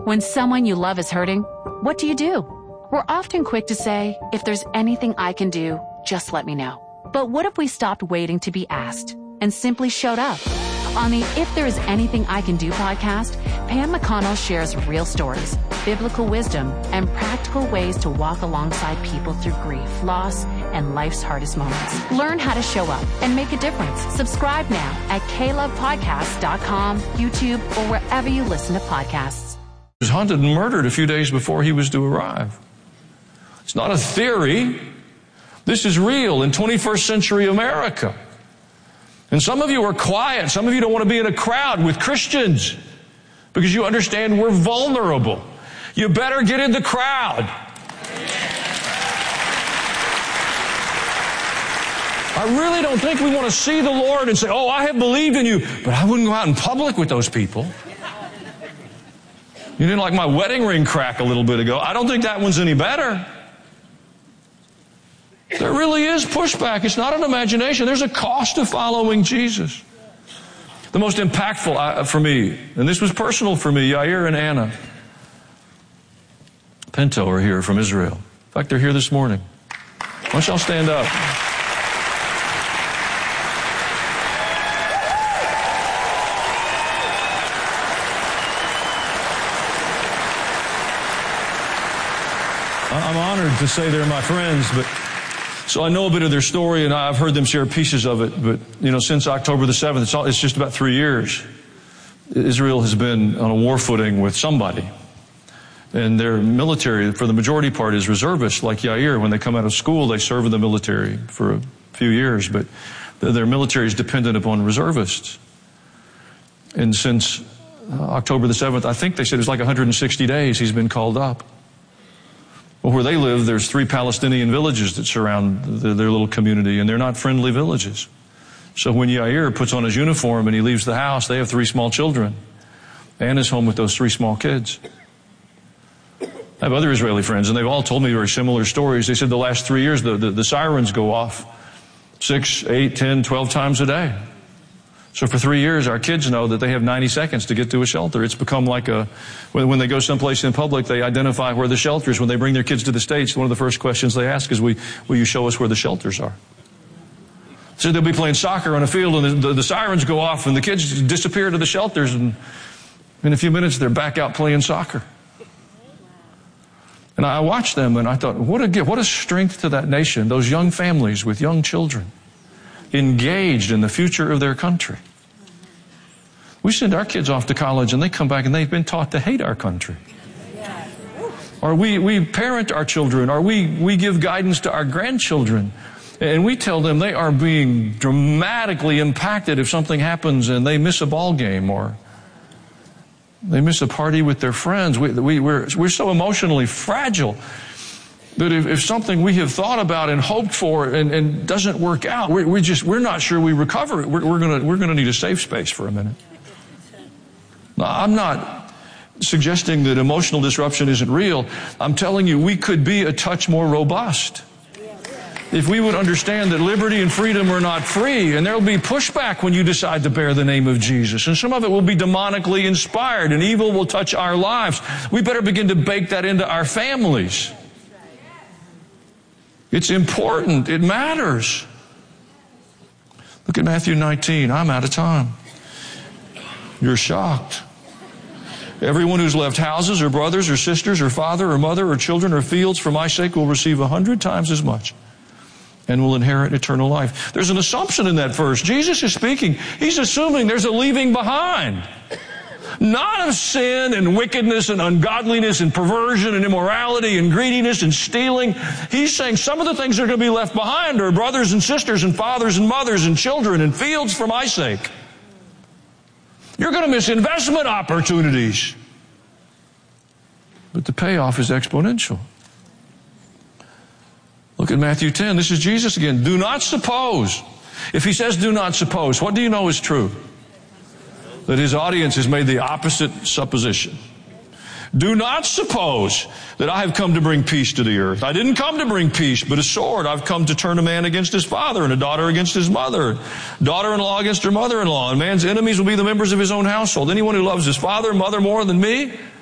When someone you love is hurting, what do? We're often quick to say, if there's anything I can do, just let me know. But what if we stopped waiting to be asked and simply showed up? On the If There Is Anything I Can Do podcast, Pam McConnell shares real stories, biblical wisdom, and practical ways to walk alongside people through grief, loss, and life's hardest moments. Learn how to show up and make a difference. Subscribe now at KLovePodcasts.com, YouTube, or wherever you listen to podcasts. He was hunted and murdered a few days before he was to arrive. It's not a theory. This is real in 21st century America. And some of you are quiet. Some of you don't want to be in a crowd with Christians because you understand we're vulnerable. You better get in the crowd. I really don't think we want to see the Lord and say, oh, I have believed in you, but I wouldn't go out in public with those people. You didn't like my wedding ring crack a little bit ago. I don't think that one's any better. There really is pushback. It's not an imagination. There's a cost to following Jesus. The most impactful for me, and this was personal for me, Yair and Anna Pinto are here from Israel. In fact, they're here this morning. Why don't y'all stand up? I'm honored to say they're my friends, but so I know a bit of their story, and I've heard them share pieces of it. But, since October the 7th, it's just about 3 years. Israel has been on a war footing with somebody. And their military, for the majority part, is reservists, like Yair. When they come out of school, they serve in the military for a few years. But their military is dependent upon reservists. And since October the 7th, I think they said it's like 160 days he's been called up. Well, where they live, there's 3 Palestinian villages that surround their little community, and they're not friendly villages. So when Yair puts on his uniform and he leaves the house, they have 3 small children. Anna's home with those 3 small kids. I have other Israeli friends, and they've all told me very similar stories. They said the last 3 years, the sirens go off 6, 8, 10, 12 times a day. So for 3 years, our kids know that they have 90 seconds to get to a shelter. It's become like when they go someplace in public, they identify where the shelter is. When they bring their kids to the States, one of the first questions they ask is, will you show us where the shelters are? So they'll be playing soccer on a field, and the sirens go off, and the kids disappear to the shelters, and in a few minutes, they're back out playing soccer. And I watched them, and I thought, what a gift, what a strength to that nation, those young families with young children, engaged in the future of their country. We send our kids off to college and they come back and they've been taught to hate our country. Or we parent our children, or we give guidance to our grandchildren, and we tell them they are being dramatically impacted if something happens and they miss a ball game or they miss a party with their friends. We're so emotionally fragile that if something we have thought about and hoped for and doesn't work out, we're not sure we recover it. We're gonna need a safe space for a minute. Now, I'm not suggesting that emotional disruption isn't real. I'm telling you, we could be a touch more robust if we would understand that liberty and freedom are not free, and there will be pushback when you decide to bear the name of Jesus, and some of it will be demonically inspired, and evil will touch our lives. We better begin to bake that into our families. It's important. It matters. Look at Matthew 19. I'm out of time. You're shocked. Everyone who's left houses or brothers or sisters or father or mother or children or fields for my sake will receive 100 times as much and will inherit eternal life. There's an assumption in that verse. Jesus is speaking. He's assuming there's a leaving behind. Not of sin and wickedness and ungodliness and perversion and immorality and greediness and stealing. He's saying some of the things that are going to be left behind are brothers and sisters and fathers and mothers and children and fields for my sake. You're going to miss investment opportunities. But the payoff is exponential. Look at Matthew 10. This is Jesus again. Do not suppose. If he says do not suppose, what do you know is true? That his audience has made the opposite supposition. Do not suppose that I have come to bring peace to the earth. I didn't come to bring peace, but a sword. I've come to turn a man against his father and a daughter against his mother, daughter-in-law against her mother-in-law. And man's enemies will be the members of his own household. Anyone who loves his father and mother more than me